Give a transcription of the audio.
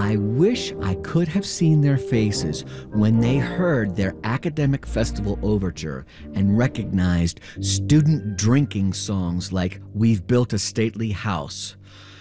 I wish I could have seen their faces when they heard their academic festival overture and recognized student drinking songs like We've Built a Stately House.